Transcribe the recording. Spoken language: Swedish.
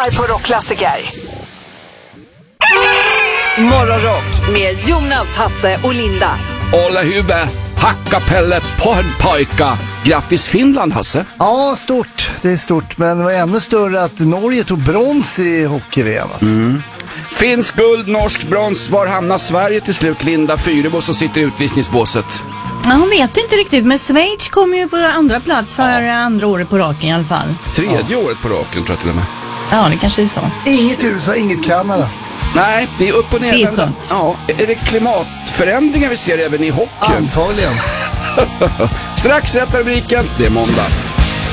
på rockklassiker. Morgonrock med Jonas, Hasse och Linda. Olle Huvud, hackapelle på en pojka. Grattis Finland, Hasse. Ja, stort. Det är stort. Men det var ännu större att Norge tog brons i hockey-VM. Alltså. Finsk guld, norsk brons. Var hamnar Sverige till slut? Linda Fyrebo som sitter i utvisningsbåset. Ja, hon vet inte riktigt, men Schweiz kommer ju på andra plats för andra året på raken i alla fall. Tredje året på raken, tror jag till och med. Ja, det kanske är så. Inget USA, inget Kanada. Nej, det är upp och ner. Det är skönt. Ja, är det klimatförändringar vi ser även i hockeyn? Antagligen. Strax rätt rubriken, det är måndag.